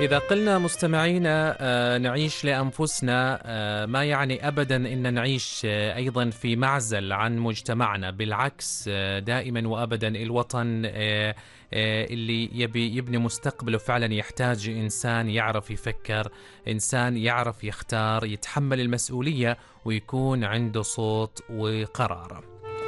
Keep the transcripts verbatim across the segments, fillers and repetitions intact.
إذا قلنا مستمعينا آه، نعيش لأنفسنا، آه، ما يعني أبدا أن نعيش آه، أيضا في معزل عن مجتمعنا. بالعكس، آه، دائما وأبدا الوطن آه، آه، اللي يبي يبني مستقبله فعلا يحتاج إنسان يعرف يفكر، إنسان يعرف يختار، يتحمل المسؤولية ويكون عنده صوت وقرار.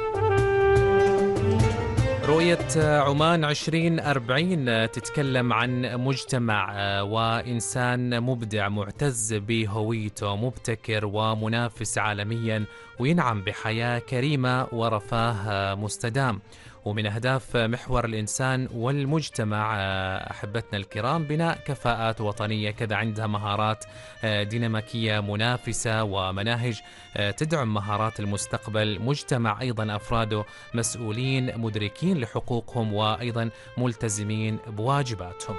رؤية عمان عشرين أربعين تتكلم عن مجتمع آه، وإنسان مبدع معتز بهويته، مبتكر ومنافس عالميا، وينعم بحياة كريمة ورفاه آه، مستدام. ومن أهداف محور الإنسان والمجتمع آه، أحبتنا الكرام بناء كفاءات وطنية كذا عندها مهارات آه، ديناميكية منافسة ومناهج آه، تدعم مهارات المستقبل، مجتمع أيضا أفراده مسؤولين مدركين لحقوقهم وأيضا ملتزمين بواجباتهم.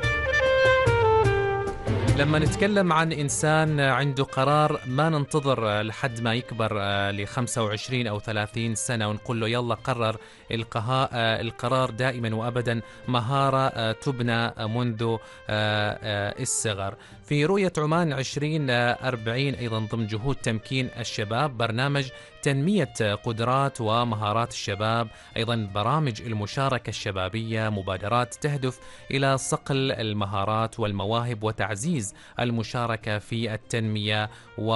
لما نتكلم عن إنسان عنده قرار، ما ننتظر لحد ما يكبر ل خمسة وعشرين أو ثلاثين سنة ونقول له يلا قرر. القها- القرار دائما وأبدا مهارة تبنى منذ الصغر. في رؤية عمان عشرين أربعين أيضا ضمن جهود تمكين الشباب برنامج تنمية قدرات ومهارات الشباب، أيضا برامج المشاركة الشبابية، مبادرات تهدف إلى صقل المهارات والمواهب وتعزيز المشاركة في التنمية